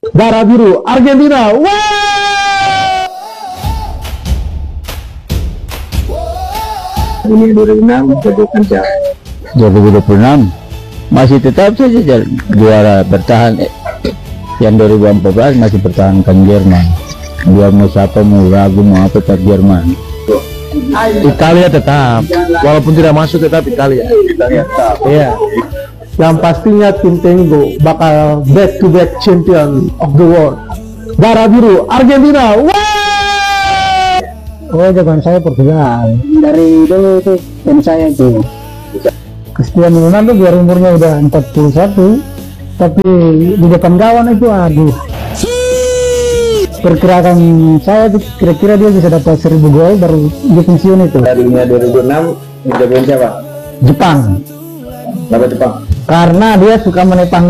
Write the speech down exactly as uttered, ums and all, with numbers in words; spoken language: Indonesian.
Darah biru Argentina. Wah! Ini dua ribu enam jagokan siapa? dua ribu dua puluh enam masih tetap saja juara bertahan. Yang dua ribu empat belas masih pertahankan Jerman. Biar mau siapa mau ragu mau apa tetap Jerman. Italia tetap, walaupun tidak masuk tetap Italia. Italia tetap. Iya. Yang pastinya tim Tenggo bakal back to back champion of the world. Darah biru Argentina. Wah! Oh, jagoan saya Portugal. Dari dulu itu tim saya itu. Cristiano Ronaldo biar umurnya udah empat puluh satu, tapi di depan gawang itu aduh. Perkirakan saya kira-kira dia bisa dapat seribu gol baru dia pensiun itu. Dari dunia dua ribu enam jagoan siapa? Jepang. Kenapa Jepang? Karena dia suka menepang